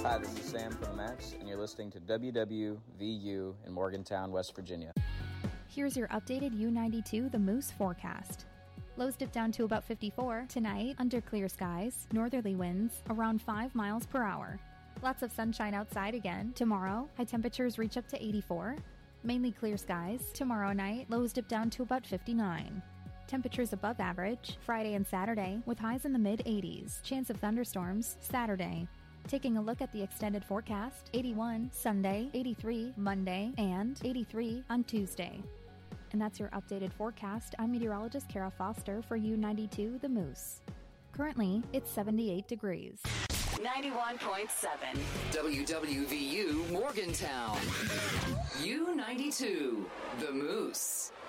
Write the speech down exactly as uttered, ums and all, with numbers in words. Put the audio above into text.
Hi, this is Sam from the Max, and you're listening to W W V U in Morgantown, West Virginia. Here's your updated U ninety-two The Moose forecast. Lows dip down to about fifty-four. Tonight, under clear skies, northerly winds around five miles per hour. Lots of sunshine outside again. Tomorrow, high temperatures reach up to eighty-four. Mainly clear skies. Tomorrow night, lows dip down to about fifty-nine. Temperatures above average Friday and Saturday with highs in the mid-eighties. Chance of thunderstorms Saturday. Taking a look at the extended forecast, eighty-one Sunday, eighty-three Monday, and eighty-three on Tuesday. And that's your updated forecast. I'm meteorologist Kara Foster for U ninety-two The Moose. Currently, it's seventy-eight degrees. ninety-one point seven W W V U Morgantown. U ninety-two The Moose.